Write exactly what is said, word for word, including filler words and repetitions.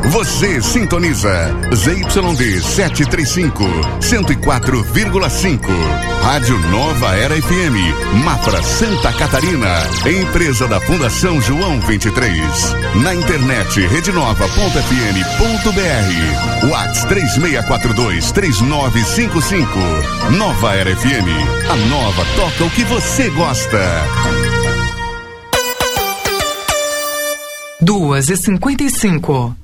Você sintoniza Z Y D setecentos e trinta e cinco, cento e quatro vírgula cinco. Rádio Nova Era F M, Mafra, Santa Catarina. Empresa da Fundação João vinte e três. Na internet redenova ponto f m ponto b r. WhatsApp três seis quatro dois, três nove cinco cinco. Nova Era F M. A nova toca o que você gosta. duas e cinquenta e cinco.